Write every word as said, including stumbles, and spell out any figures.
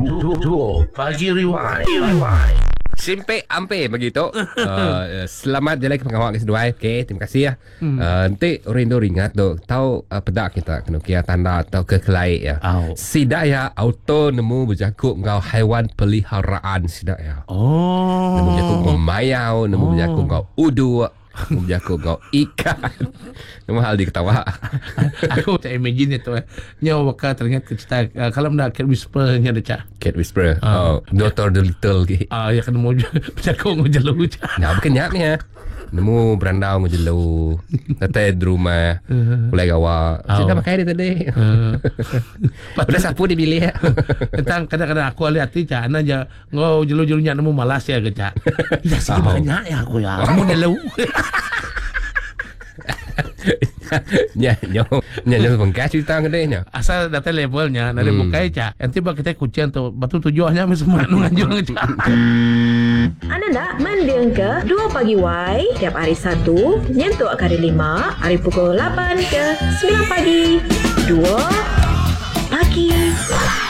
Duo Pagi Rewind. Simpe ampe begitu. uh, selamat jalan ke pengawal kedua. Okey, terima kasih ya. Hmm. Uh, nanti orang tu ingat tu tahu uh, pedak kita kena kira tanda atau kekelai ya. Oh. Sidak ya auto nemu berjakuk ngau haiwan peliharaan sidak ya. Oh. Nemu berjakuk ngau mayau, nemu oh. berjakuk ngau udu, nemu berjakuk ngau ikan. Nemu hal diketawa. Aku tak imagine itu eh. Nyawa bakal teringat ke cerita uh, kalau nak cat whisper nya ada cak. Cat whisperer. Uh. Oh, Doctor Dolittle ke. Ah, ya kan mau berjakuk mau jelu je. Nah, bukan nyap ni ya. Nemu berandau ngejelu. Tete di rumah. Mulai gawa. Sudah pakai dia tadi. Udah sapu dipilih ya. Tentang kadang-kadang aku lihat hati cak, ana aja ngau jelu-jelunya nemu malas ya ke cak. Ya sih banyak ya aku ya. Kamu jelu. Nya nyo nya nyo bengkas cerita gede nya. Asal data levelnya dari hmm. bukai cak. Nanti bak kita kucian tu batu tujuannya semua nganjung cak. Anda nak mendeng ke dua pagi Y tiap hari Sabtu nyentuk ke hari lima hari pukul lapan ke sembilan pagi. Dua pagi.